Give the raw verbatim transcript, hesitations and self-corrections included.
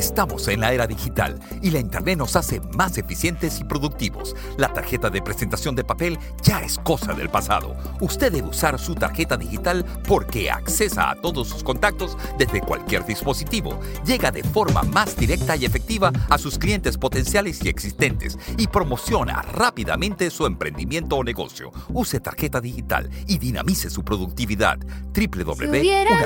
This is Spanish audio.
Estamos en la era digital y la Internet nos hace más eficientes y productivos. La tarjeta de presentación de papel ya es cosa del pasado. Usted debe usar su tarjeta digital porque accesa a todos sus contactos desde cualquier dispositivo. Llega de forma más directa y efectiva a sus clientes potenciales y existentes y promociona rápidamente su emprendimiento o negocio. Use tarjeta digital y dinamice su productividad. doble u doble u doble u punto